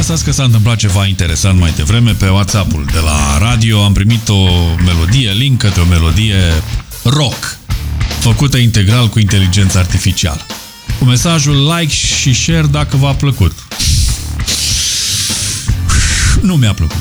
Stați că s-a întâmplat ceva interesant mai devreme pe WhatsApp-ul de la radio. Am primit o melodie, link către o melodie rock, făcută integral cu inteligența artificială. Cu mesajul like și share dacă v-a plăcut. Nu mi-a plăcut.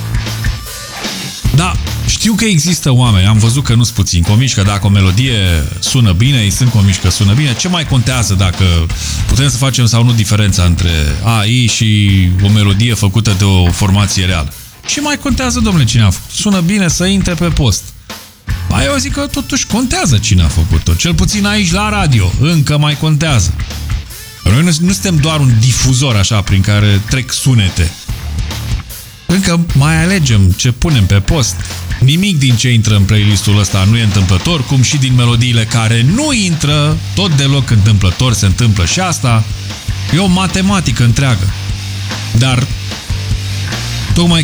Da, știu că există oameni, am văzut că nu sunt puțini convinși că dacă o melodie sună bine, ei sunt convinși că sună bine. Ce mai contează dacă putem să facem sau nu diferența între AI și o melodie făcută de o formație reală? Ce mai contează, domnule, cine a făcut? Sună bine să intre pe post. Eu zic că totuși contează cine a făcut-o. Cel puțin aici la radio încă mai contează. Noi nu suntem doar un difuzor așa prin care trec sunete. Încă mai alegem ce punem pe post. Nimic din ce intră în playlistul ăsta nu e întâmplător, cum și din melodiile care nu intră, tot deloc întâmplător se întâmplă și asta. E o matematică întreagă. Dar tocmai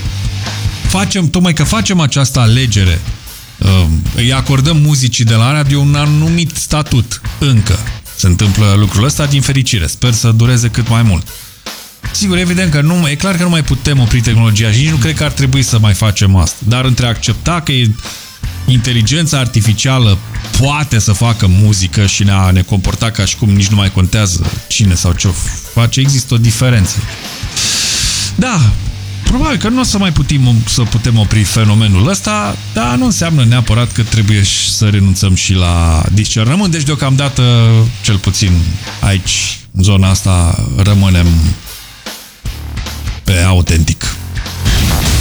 că facem această alegere, îi acordăm muzicii de la radio un anumit statut. Încă se întâmplă lucrul ăsta, din fericire. Sper să dureze cât mai mult. Sigur, evident că e clar că nu mai putem opri tehnologia și nici nu cred că ar trebui să mai facem asta. Dar între a accepta că inteligența artificială poate să facă muzică și ne comporta ca și cum nici nu mai contează cine sau ce o face, există o diferență. Da, probabil că nu o să mai putem opri fenomenul ăsta, dar nu înseamnă neapărat că trebuie să renunțăm și la discernământ. Deci, deocamdată, cel puțin aici, în zona asta, rămânem pe autentic.